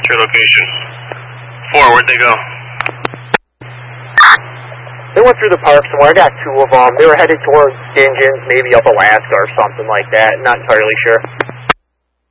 at your location. 4, where'd they go? They went through the park somewhere. I got 2 of them. They were headed towards Stingens, maybe up Alaska or something like that. Not entirely sure.